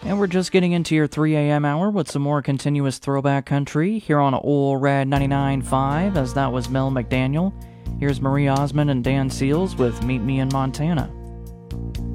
And we're just getting into your 3 a.m. hour with some more continuous throwback country here on Ole Red 99.5, as that was Mel McDaniel. Here's Marie Osmond and Dan Seals with Meet Me in Montana.